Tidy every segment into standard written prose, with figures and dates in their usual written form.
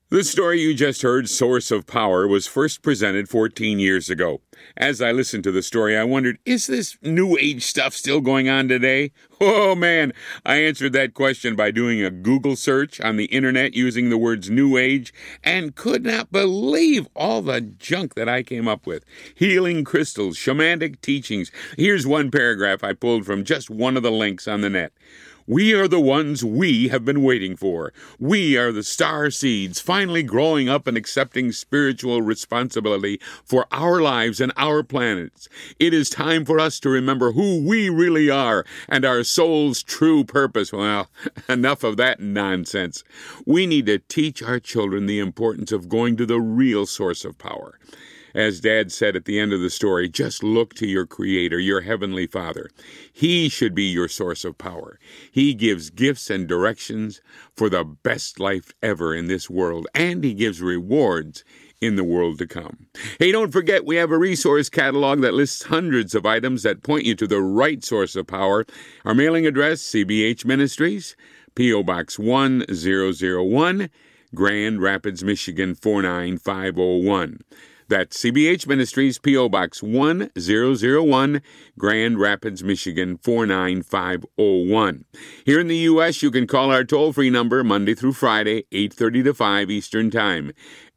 The story you just heard, Source of Power, was first presented 14 years ago. As I listened to the story, I wondered, is this New Age stuff still going on today? Oh, man, I answered that question by doing a Google search on the internet using the words New Age and could not believe all the junk that I came up with. Healing crystals, shamanic teachings. Here's one paragraph I pulled from just one of the links on the net. We are the ones we have been waiting for. We are the star seeds finally growing up and accepting spiritual responsibility for our lives and our planets. It is time for us to remember who we really are and our soul's true purpose. Well, enough of that nonsense. We need to teach our children the importance of going to the real source of power. As Dad said at the end of the story, just look to your Creator, your Heavenly Father. He should be your source of power. He gives gifts and directions for the best life ever in this world, and He gives rewards in the world to come. Hey, don't forget we have a resource catalog that lists hundreds of items that point you to the right source of power. Our mailing address, CBH Ministries, P.O. Box 1001, Grand Rapids, Michigan 49501. That's CBH Ministries, P.O. Box 1001, Grand Rapids, Michigan 49501. Here in the U.S., you can call our toll-free number Monday through Friday, 8:30 to 5 Eastern Time,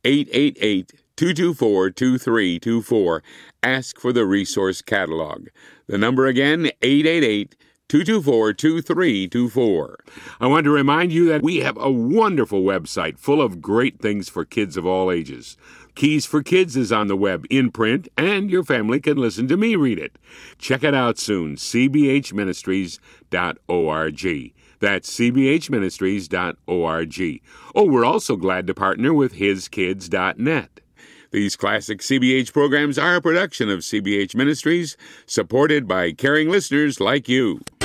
888-224-2324. Ask for the resource catalog. The number again, 888-224-2324. I want to remind you that we have a wonderful website full of great things for kids of all ages. Keys for Kids is on the web in print, and your family can listen to me read it. Check it out soon, cbhministries.org. That's cbhministries.org. Oh, we're also glad to partner with hiskids.net. These classic CBH programs are a production of CBH Ministries, supported by caring listeners like you.